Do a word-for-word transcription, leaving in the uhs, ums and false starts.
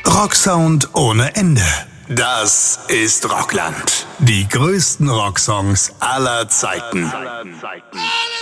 Rocksound ohne Ende. Das ist Rockland. Die größten Rocksongs aller Zeiten.